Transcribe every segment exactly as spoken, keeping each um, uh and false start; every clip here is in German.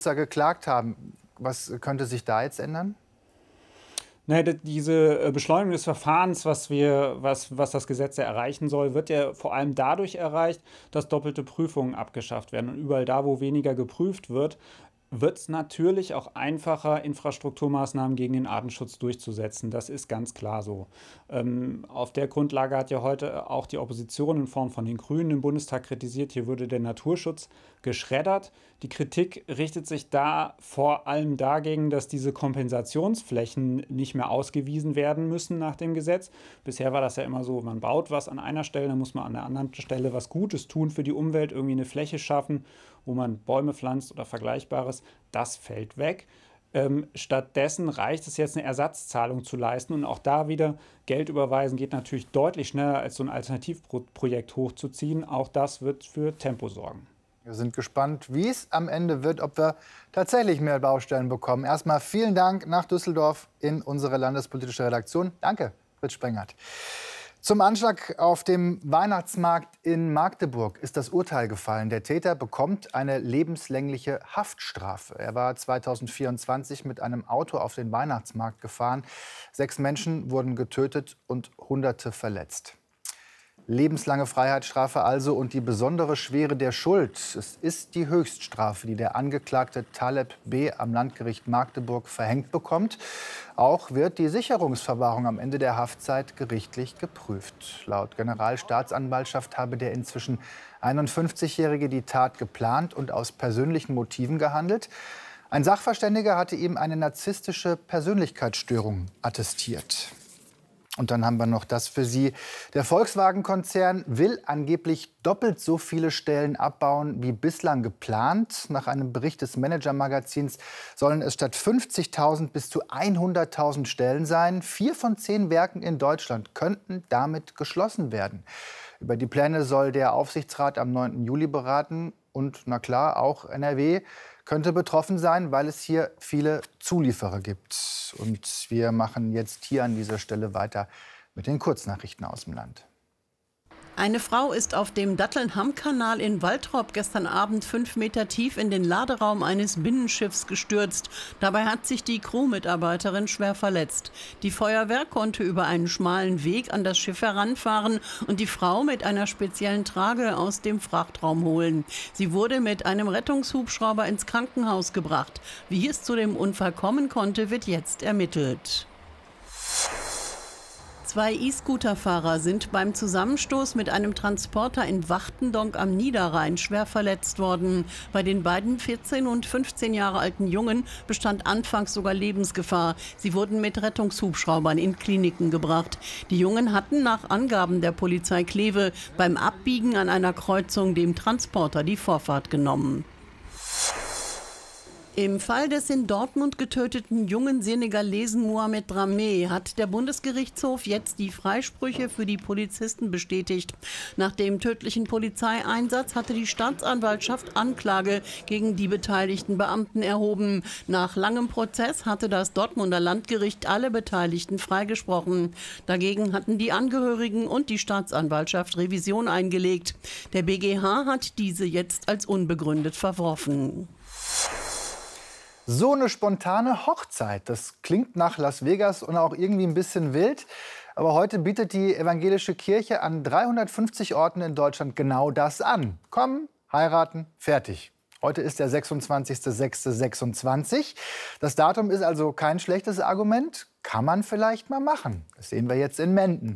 geklagt haben. Was könnte sich da jetzt ändern? Naja, diese Beschleunigung des Verfahrens, was, wir, was, was das Gesetz ja erreichen soll, wird ja vor allem dadurch erreicht, dass doppelte Prüfungen abgeschafft werden. Und überall da, wo weniger geprüft wird, wird es natürlich auch einfacher, Infrastrukturmaßnahmen gegen den Artenschutz durchzusetzen. Das ist ganz klar so. Ähm, auf der Grundlage hat ja heute auch die Opposition in Form von den Grünen im Bundestag kritisiert, hier würde der Naturschutz geschreddert. Die Kritik richtet sich da vor allem dagegen, dass diese Kompensationsflächen nicht mehr ausgewiesen werden müssen nach dem Gesetz. Bisher war das ja immer so, man baut was an einer Stelle, dann muss man an der anderen Stelle was Gutes tun für die Umwelt, irgendwie eine Fläche schaffen, wo man Bäume pflanzt oder Vergleichbares. Das fällt weg. Ähm, stattdessen reicht es jetzt, eine Ersatzzahlung zu leisten. Und auch da wieder Geld überweisen geht natürlich deutlich schneller, als so ein Alternativprojekt hochzuziehen. Auch das wird für Tempo sorgen. Wir sind gespannt, wie es am Ende wird, ob wir tatsächlich mehr Baustellen bekommen. Erstmal vielen Dank nach Düsseldorf in unsere landespolitische Redaktion. Danke, Fritz Sprengert. Zum Anschlag auf dem Weihnachtsmarkt in Magdeburg ist das Urteil gefallen. Der Täter bekommt eine lebenslängliche Haftstrafe. Er war zweitausendvierundzwanzig mit einem Auto auf den Weihnachtsmarkt gefahren. Sechs Menschen wurden getötet und Hunderte verletzt. Lebenslange Freiheitsstrafe also und die besondere Schwere der Schuld. Es ist die Höchststrafe, die der Angeklagte Taleb B. am Landgericht Magdeburg verhängt bekommt. Auch wird die Sicherungsverwahrung am Ende der Haftzeit gerichtlich geprüft. Laut Generalstaatsanwaltschaft habe der inzwischen einundfünfzigjährige die Tat geplant und aus persönlichen Motiven gehandelt. Ein Sachverständiger hatte ihm eine narzisstische Persönlichkeitsstörung attestiert. Und dann haben wir noch das für Sie. Der Volkswagen-Konzern will angeblich doppelt so viele Stellen abbauen wie bislang geplant. Nach einem Bericht des Manager-Magazins sollen es statt fünfzigtausend bis zu hunderttausend Stellen sein. Vier von zehn Werken in Deutschland könnten damit geschlossen werden. Über die Pläne soll der Aufsichtsrat am neunten Juli beraten. Und na klar, auch N R W könnte betroffen sein, weil es hier viele Zulieferer gibt. Und wir machen jetzt hier an dieser Stelle weiter mit den Kurznachrichten aus dem Land. Eine Frau ist auf dem Datteln-Hamm-Kanal in Waltrop gestern Abend fünf Meter tief in den Laderaum eines Binnenschiffs gestürzt. Dabei hat sich die Crewmitarbeiterin schwer verletzt. Die Feuerwehr konnte über einen schmalen Weg an das Schiff heranfahren und die Frau mit einer speziellen Trage aus dem Frachtraum holen. Sie wurde mit einem Rettungshubschrauber ins Krankenhaus gebracht. Wie es zu dem Unfall kommen konnte, wird jetzt ermittelt. Zwei E-Scooter-Fahrer sind beim Zusammenstoß mit einem Transporter in Wachtendonk am Niederrhein schwer verletzt worden. Bei den beiden vierzehn und fünfzehn Jahre alten Jungen bestand anfangs sogar Lebensgefahr. Sie wurden mit Rettungshubschraubern in Kliniken gebracht. Die Jungen hatten nach Angaben der Polizei Kleve beim Abbiegen an einer Kreuzung dem Transporter die Vorfahrt genommen. Im Fall des in Dortmund getöteten jungen Senegalesen Mohamed Dramé hat der Bundesgerichtshof jetzt die Freisprüche für die Polizisten bestätigt. Nach dem tödlichen Polizeieinsatz hatte die Staatsanwaltschaft Anklage gegen die beteiligten Beamten erhoben. Nach langem Prozess hatte das Dortmunder Landgericht alle Beteiligten freigesprochen. Dagegen hatten die Angehörigen und die Staatsanwaltschaft Revision eingelegt. Der B G H hat diese jetzt als unbegründet verworfen. So eine spontane Hochzeit, das klingt nach Las Vegas und auch irgendwie ein bisschen wild. Aber heute bietet die evangelische Kirche an dreihundertfünfzig Orten in Deutschland genau das an. Kommen, heiraten, fertig. Heute ist der sechsundzwanzigster sechster sechsundzwanzig. Das Datum ist also kein schlechtes Argument. Kann man vielleicht mal machen. Das sehen wir jetzt in Menden.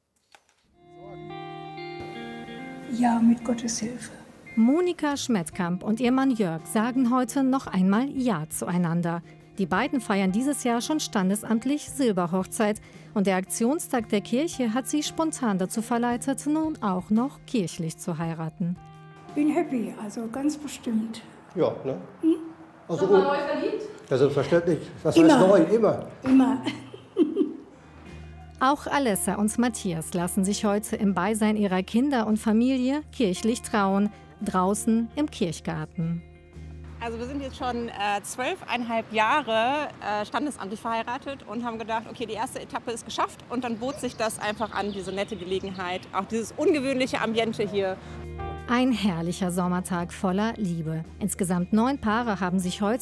Ja, mit Gottes Hilfe. Monika Schmettkamp und ihr Mann Jörg sagen heute noch einmal Ja zueinander. Die beiden feiern dieses Jahr schon standesamtlich Silberhochzeit. Und der Aktionstag der Kirche hat sie spontan dazu verleitet, nun auch noch kirchlich zu heiraten. Bin happy, also ganz bestimmt. Ja, ne? Hm? Also, neu verliebt? Ja, selbstverständlich. Das immer. heißt neu, immer. Immer. Auch Alessa und Matthias lassen sich heute im Beisein ihrer Kinder und Familie kirchlich trauen. Draußen im Kirchgarten. Also wir sind jetzt schon äh, zwölfeinhalb Jahre äh, standesamtlich verheiratet und haben gedacht, okay, die erste Etappe ist geschafft und dann bot sich das einfach an, diese nette Gelegenheit, auch dieses ungewöhnliche Ambiente hier. Ein herrlicher Sommertag voller Liebe. Insgesamt neun Paare haben sich heute